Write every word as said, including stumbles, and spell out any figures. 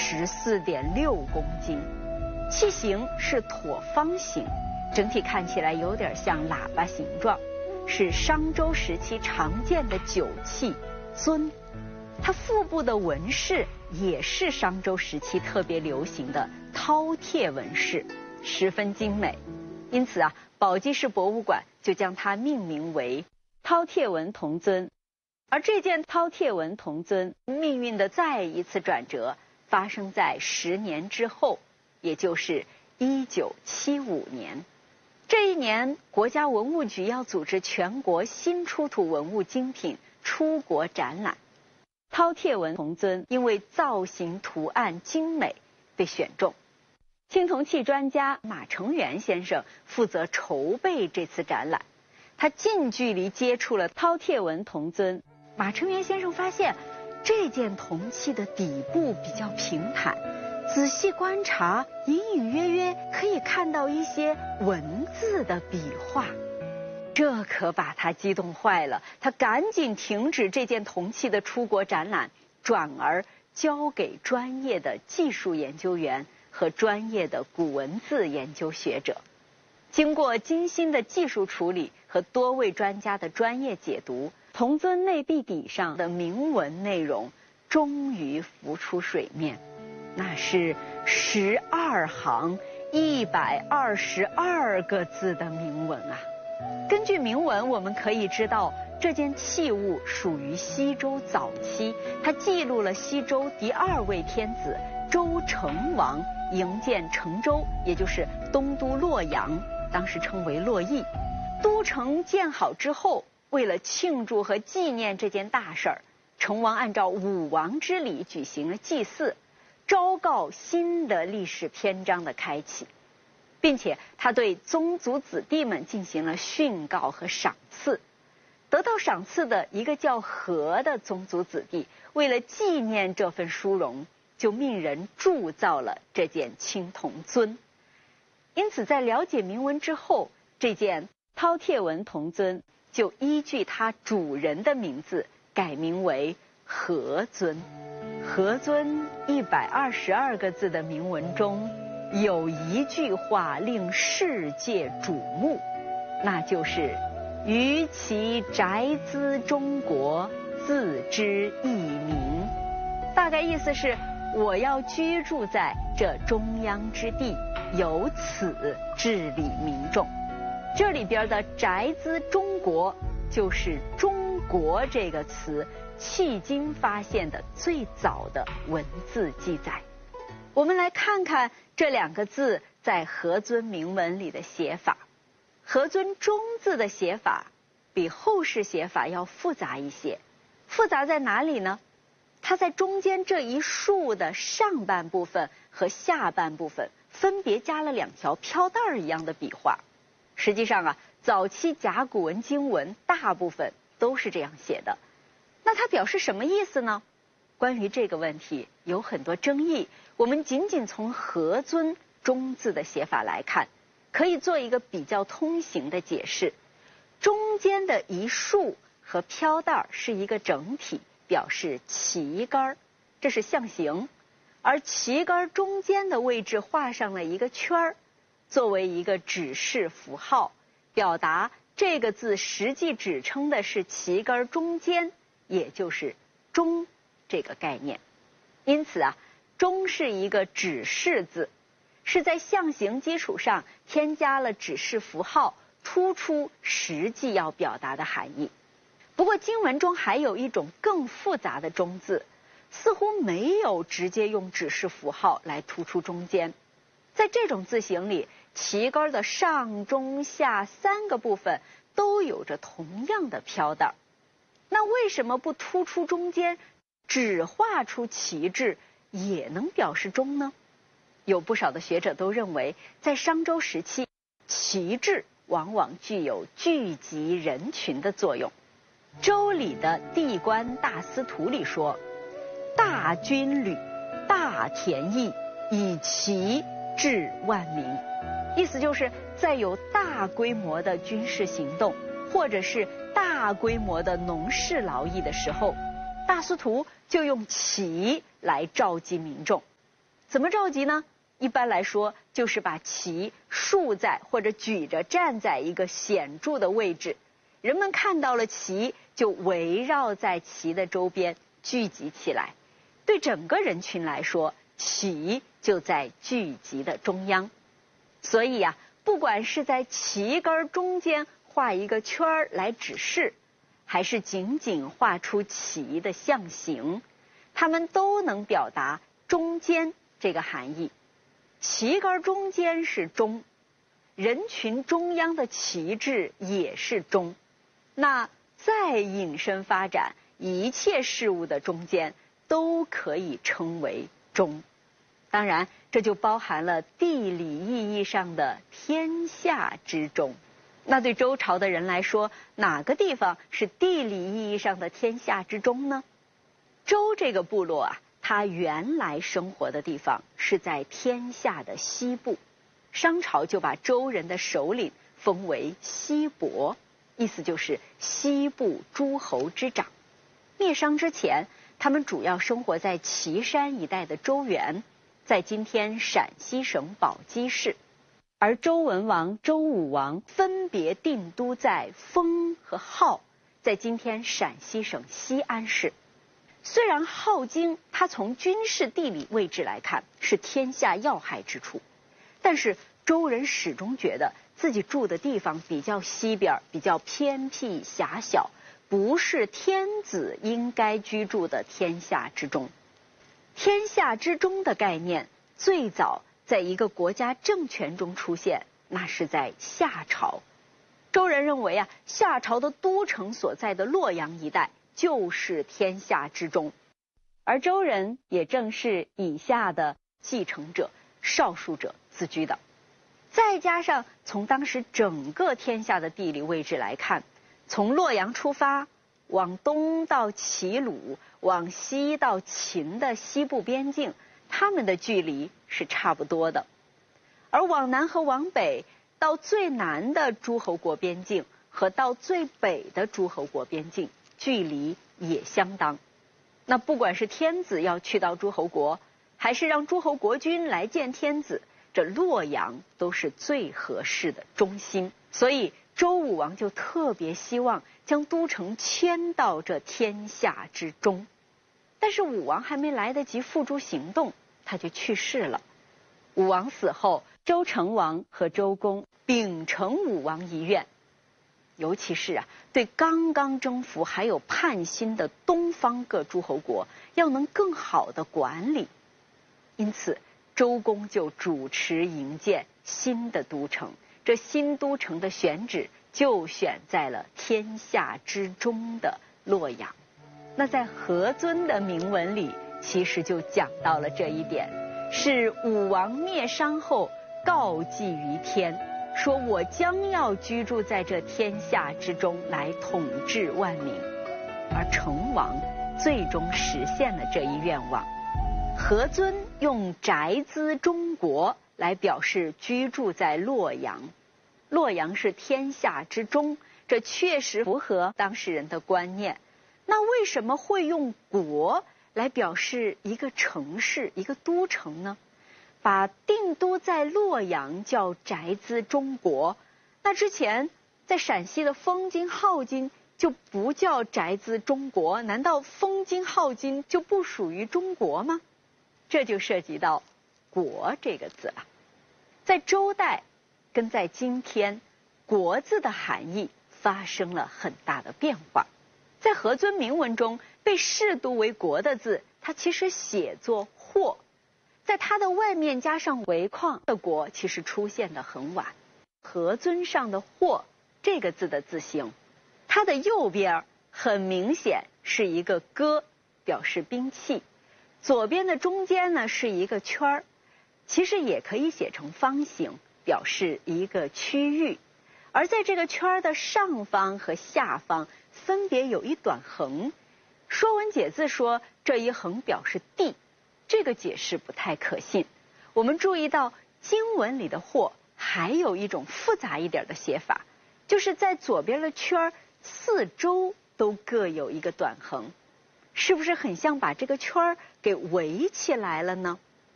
十四点六公斤，器形是椭方形，整体看起来有点像喇叭形状，是商周时期常见的酒器尊。它腹部的纹饰也是商周时期特别流行的饕餮纹饰，十分精美。因此啊，宝鸡市博物馆就将它命名为饕餮纹铜尊。而这件饕餮纹铜尊命运的再一次转折发生在十年之后，也就是一九七五年。这一年，国家文物局要组织全国新出土文物精品出国展览。饕餮纹铜尊因为造型图案精美被选中。青铜器专家马成元先生负责筹备这次展览，他近距离接触了饕餮纹铜尊。马成元先生发现，这件铜器的底部比较平坦，仔细观察，隐隐约约可以看到一些文字的笔画。这可把他激动坏了，他赶紧停止这件铜器的出国展览，转而交给专业的技术研究员和专业的古文字研究学者。经过精心的技术处理和多位专家的专业解读，铜尊内壁底上的铭文内容终于浮出水面。那是十二行一百二十二个字的铭文啊！根据铭文，我们可以知道这件器物属于西周早期，它记录了西周第二位天子周成王营建成周，也就是东都洛阳，当时称为洛邑。都城建好之后，为了庆祝和纪念这件大事儿，成王按照武王之礼举行了祭祀，昭告新的历史篇章的开启，并且他对宗族子弟们进行了训告和赏赐。得到赏赐的一个叫和的宗族子弟，为了纪念这份殊荣，就命人铸造了这件青铜尊。因此在了解铭文之后，这件饕餮纹铜尊就依据它主人的名字改名为和尊。和尊一百二十二个字的铭文中，有一句话令世界瞩目，那就是于其宅兹中国，自知义民。大概意思是，我要居住在这中央之地，由此治理民众。这里边的宅兹中国，就是中国这个词迄今发现的最早的文字记载。我们来看看这两个字在和尊铭文里的写法。和尊中字的写法比后世写法要复杂一些。复杂在哪里呢？它在中间这一竖的上半部分和下半部分分别加了两条飘带一样的笔画。实际上啊，早期甲骨文经文大部分都是这样写的。那它表示什么意思呢？关于这个问题有很多争议，我们仅仅从和尊中字的写法来看，可以做一个比较通行的解释。中间的一竖和飘带是一个整体，表示旗杆，这是象形。而旗杆中间的位置画上了一个圈儿，作为一个指示符号，表达这个字实际指称的是旗杆中间，也就是中这个概念。因此啊，中是一个指示字，是在象形基础上添加了指示符号，突出实际要表达的含义。不过经文中还有一种更复杂的中字，似乎没有直接用指示符号来突出中间。在这种字形里，旗杆的上中下三个部分都有着同样的飘带。那为什么不突出中间，只画出旗帜也能表示中呢？有不少的学者都认为，在商周时期，旗帜往往具有聚集人群的作用。周礼的地官大司徒里说，大军旅，大田邑，以旗治万民。意思就是在有大规模的军事行动，或者是大规模的农事劳役的时候，大司徒就用旗来召集民众。 怎么召集呢？一般来说，就是把旗竖在或者举着站在一个显著的位置，人们看到了旗，就围绕在旗的周边聚集起来。对整个人群来说，旗就在聚集的中央。所以呀、啊，不管是在旗杆中间画一个圈儿来指示，还是仅仅画出旗的象形，它们都能表达中间这个含义。旗杆中间是中，人群中央的旗帜也是中。那再引申发展，一切事物的中间都可以称为中。当然，这就包含了地理意义上的天下之中。那对周朝的人来说，哪个地方是地理意义上的天下之中呢？周这个部落啊，它原来生活的地方是在天下的西部，商朝就把周人的首领封为西伯，意思就是西部诸侯之长。灭商之前，他们主要生活在岐山一带的周原，在今天陕西省宝鸡市。而周文王、周武王分别定都在丰和镐，在今天陕西省西安市。虽然镐京它从军事地理位置来看是天下要害之处，但是周人始终觉得自己住的地方比较西边，比较偏僻狭小，不是天子应该居住的天下之中。天下之中的概念最早在一个国家政权中出现，那是在夏朝。周人认为啊，夏朝的都城所在的洛阳一带就是天下之中，而周人也正是以下的继承者、少数者自居的。再加上从当时整个天下的地理位置来看，从洛阳出发，往东到齐鲁，往西到秦的西部边境，他们的距离是差不多的。而往南和往北，到最南的诸侯国边境和到最北的诸侯国边境，距离也相当。那不管是天子要去到诸侯国，还是让诸侯国君来见天子，这洛阳都是最合适的中心。所以周武王就特别希望将都城迁到这天下之中。但是武王还没来得及付诸行动，他就去世了。武王死后，周成王和周公秉承武王遗愿，尤其是啊，对刚刚征服还有叛心的东方各诸侯国，要能更好的管理。因此，周公就主持营建新的都城。这新都城的选址就选在了天下之中的洛阳。那在何尊的铭文里，其实就讲到了这一点，是武王灭商后告祭于天，说我将要居住在这天下之中，来统治万民。而成王最终实现了这一愿望。何尊用宅兹中国来表示居住在洛阳，洛阳是天下之中，这确实符合当事人的观念。那为什么会用国来表示一个城市、一个都城呢？把定都在洛阳叫宅兹中国，那之前在陕西的丰京、镐京就不叫宅兹中国，难道丰京、镐京就不属于中国吗？这就涉及到国这个字了。在周代跟在今天，国字的含义发生了很大的变化。在何尊铭文中，被视读为国的字，它其实写作或，在它的外面加上围框的国，其实出现的很晚。何尊上的或这个字的字形，它的右边很明显是一个戈，表示兵器，左边的中间呢是一个圈儿，其实也可以写成方形，表示一个区域。而在这个圈儿的上方和下方分别有一短横，说文解字说这一横表示地，这个解释不太可信。我们注意到经文里的或还有一种复杂一点的写法，就是在左边的圈儿四周都各有一个短横，是不是很像把这个圈儿给围起来了呢？